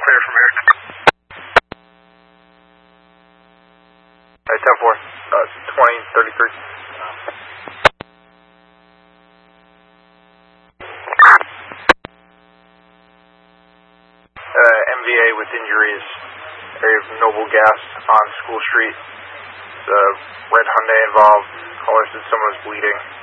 clear from here. 10-4, 2033. MVA with injuries, area of Noble Gas on School Street. The red Hyundai involved. Caller said someone was bleeding.